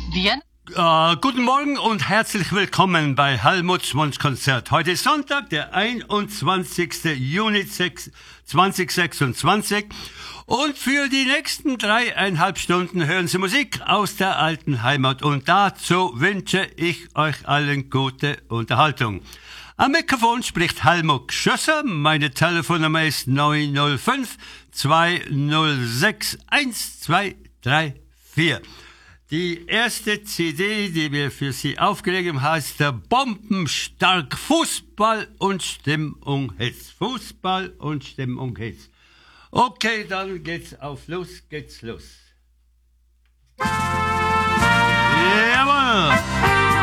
Vienna. Guten Morgen und herzlich willkommen bei Helmuts Wunschkonzert. Heute ist Sonntag, der 21. Juni 2026. Und für die nächsten 3,5 Stunden hören Sie Musik aus der alten Heimat. Und dazu wünsche ich euch allen gute Unterhaltung. Am Mikrofon spricht Helmut Schösser. Meine Telefonnummer ist 905 206 1234. Die erste CD, die wir für Sie aufgelegt haben, heißt der Bombenstark Fußball und Stimmung-Hits. Fußball und Stimmung-Hits. Okay, dann geht's los. Jawohl!